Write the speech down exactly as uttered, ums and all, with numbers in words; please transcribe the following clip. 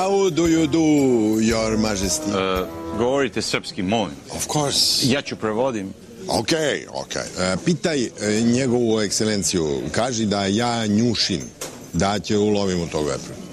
How do you do, your majesty? Uh, govorite srpski, molim. Of course. Ja ću prevodim. Ok, ok. Uh, pitaj uh, njegovu ekscelenciju, kaži da ja njušim, da će ulovim u tog vepra.